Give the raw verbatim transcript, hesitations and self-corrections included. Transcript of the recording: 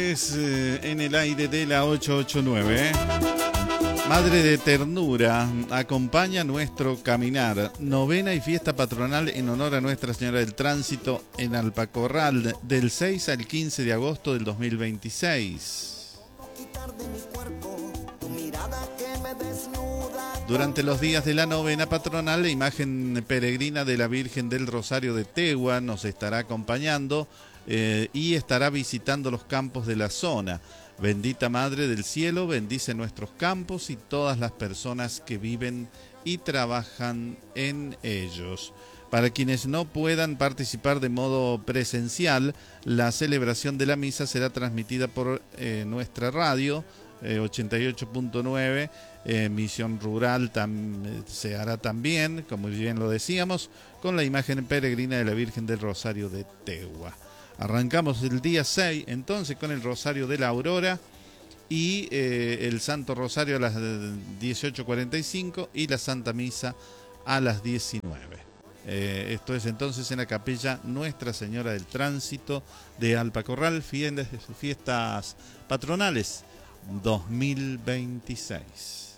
Es eh, en el aire de la ochocientos ochenta y nueve. Madre de Ternura acompaña nuestro caminar. Novena y fiesta patronal en honor a Nuestra Señora del Tránsito en Alpacorral del seis al quince de agosto del dos mil veintiséis. Durante los días de la novena patronal, la imagen peregrina de la Virgen del Rosario de Tegua nos estará acompañando eh, y estará visitando los campos de la zona. Bendita Madre del Cielo, bendice nuestros campos y todas las personas que viven y trabajan en ellos. Para quienes no puedan participar de modo presencial, la celebración de la misa será transmitida por eh, nuestra radio, eh, ochenta y ocho punto nueve, eh, Misión Rural tam, se hará también, como bien lo decíamos, con la imagen peregrina de la Virgen del Rosario de Tegua. Arrancamos el día seis, entonces, con el Rosario de la Aurora y eh, el Santo Rosario a las dieciocho cuarenta y cinco y la Santa Misa a las diecinueve. Eh, esto es entonces en la capilla Nuestra Señora del Tránsito de Alpacorral, fiestas patronales dos mil veintiséis.